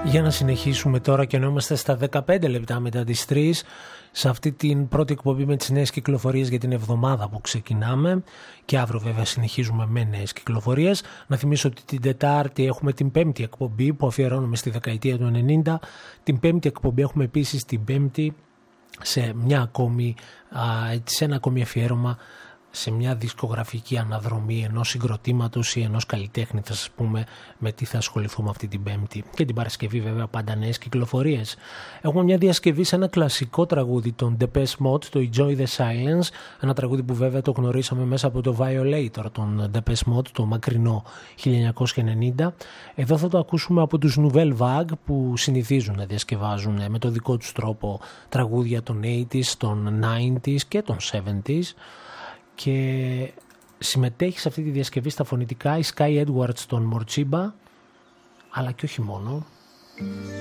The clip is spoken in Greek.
Για να συνεχίσουμε τώρα και ενώ είμαστε στα 15 λεπτά μετά τις 3 σε αυτή την πρώτη εκπομπή με τις νέες κυκλοφορίες για την εβδομάδα που ξεκινάμε και αύριο βέβαια συνεχίζουμε με νέες κυκλοφορίες. Να θυμίσω ότι την Τετάρτη έχουμε την πέμπτη εκπομπή που αφιερώνουμε στη δεκαετία του 90. Την πέμπτη εκπομπή έχουμε επίσης την πέμπτη σε ένα ακόμη αφιέρωμα σε μια δισκογραφική αναδρομή ενός συγκροτήματος ή ενός καλλιτέχνη, θα σας πούμε με τι θα ασχοληθούμε αυτή την Πέμπτη. Και την Παρασκευή βέβαια πάντα νέες κυκλοφορίες. Έχουμε μια διασκευή σε ένα κλασικό τραγούδι των Depeche Mode, το Enjoy the Silence, ένα τραγούδι που βέβαια το γνωρίσαμε μέσα από το Violator των Depeche Mode, το μακρινό 1990. Εδώ θα το ακούσουμε από τους Nouvelle Vague που συνηθίζουν να διασκευάζουν με το δικό τους τρόπο τραγούδια των 80s, των 90s και των 70s. Και συμμετέχει σε αυτή τη διασκευή στα φωνητικά η Sky Edwards των Morcheeba, αλλά και όχι μόνο.